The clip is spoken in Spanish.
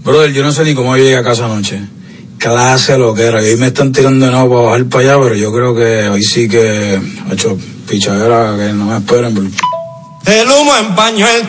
Brother, yo no sé ni cómo llegué a casa anoche. Clase lo que era. Y hoy me están tirando de nuevo para bajar para allá, pero yo creo que hoy sí que, hecho, pichadera, que no me esperen. El humo empañó el